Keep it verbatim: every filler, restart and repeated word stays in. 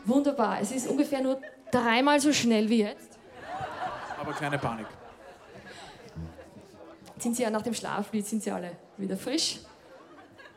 Wunderbar. Es ist ungefähr nur dreimal so schnell wie jetzt. Aber keine Panik. Jetzt sind Sie ja nach dem Schlaflied, sind Sie alle wieder frisch.